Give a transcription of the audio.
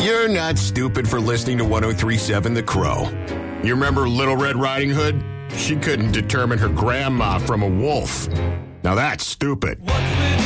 You're not stupid for listening to 103.7 The Crow. You remember Little Red Riding Hood? She couldn't determine her grandma from a wolf. Now that's stupid. What's with